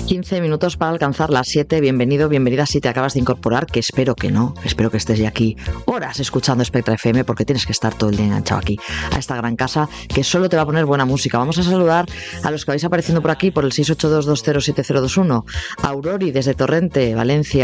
15 minutos para alcanzar las 7. Bienvenido, bienvenida si te acabas de incorporar, que espero que no. Espero que estés ya aquí horas escuchando Spectra FM, porque tienes que estar todo el día enganchado aquí, a esta gran casa que solo te va a poner buena música. Vamos a saludar a los que vais apareciendo por aquí, por el 682207021. Aurori desde Torrente, Valencia.